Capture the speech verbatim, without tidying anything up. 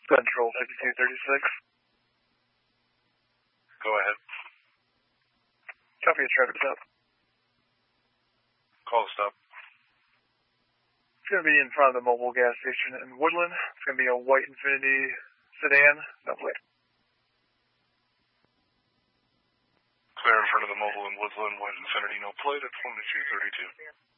Central fifty-two thirty-six. Go ahead. Copy a traffic stop. Call the stop. It's going to be in front of the Mobile gas station in Woodland. It's going to be a white Infiniti sedan, no plate. Clear in front of the Mobile in Woodland, white Infiniti, no plate at twenty-two thirty-two.